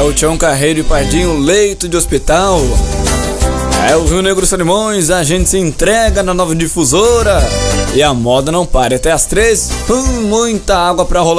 o Tião Carreiro e Pardinho, Leito de Hospital. É o Rio Negro Solimões, a gente se entrega na nova difusora. E a moda não para até as 3. Muita água pra rolar.